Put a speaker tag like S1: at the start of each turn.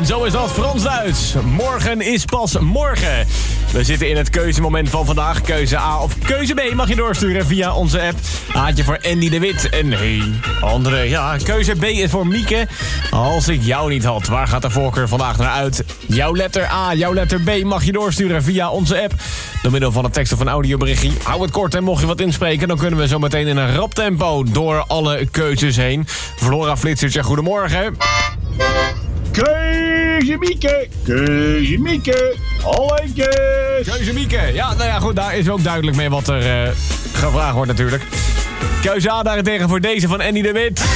S1: En zo is dat Frans-Duits. Morgen is pas morgen. We zitten in het keuzemoment van vandaag. Keuze A of keuze B mag je doorsturen via onze app. Aatje voor Andy de Wit. En nee, andere. Ja, keuze B is voor Mieke. Als ik jou niet had, waar gaat de voorkeur vandaag naar uit? Jouw letter A, jouw letter B mag je doorsturen via onze app. Door middel van een tekst of een audioberichtje. Hou het kort en mocht je wat inspreken, dan kunnen we zo meteen in een rap tempo door alle keuzes heen. Flora Flitsertje, goedemorgen.
S2: Keuze Mieke, keuze Mieke, Hallenkes.
S1: Keuze Mieke. Ja, nou ja, goed, daar is ook duidelijk mee wat er gevraagd wordt natuurlijk. Keuze A daarentegen voor deze van Andy de Wit.